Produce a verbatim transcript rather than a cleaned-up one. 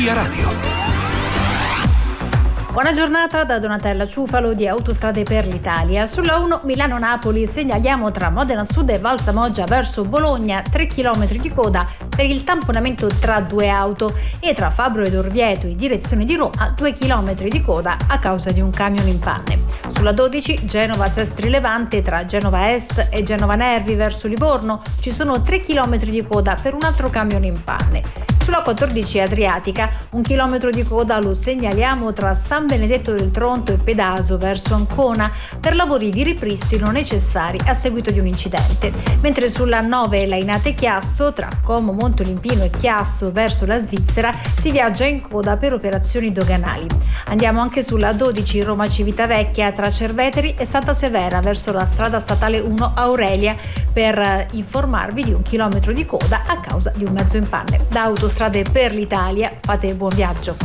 Via Radio. Buona giornata da Donatella Ciufalo di Autostrade per l'Italia. Sulla uno Milano-Napoli segnaliamo tra Modena Sud e Valsamoggia verso Bologna tre chilometri di coda per il tamponamento tra due auto e tra Fabbro ed Orvieto in direzione di Roma due chilometri di coda a causa di un camion in panne. Sulla dodici Genova-Sestri Levante tra Genova Est e Genova Nervi verso Livorno ci sono tre chilometri di coda per un altro camion in panne. Sulla quattordici Adriatica un chilometro di coda lo segnaliamo tra San Benedetto del Tronto e Pedaso verso Ancona per lavori di ripristino necessari a seguito di un incidente. Mentre sulla nove Lainate Chiasso tra Como Montolimpino e Chiasso verso la Svizzera si viaggia in coda per operazioni doganali. Andiamo anche sulla dodici Roma Civitavecchia tra Cerveteri e Santa Severa verso la strada statale uno Aurelia per informarvi di un chilometro di coda a causa di un mezzo in panne. Da Autostrade per l'Italia fate buon viaggio.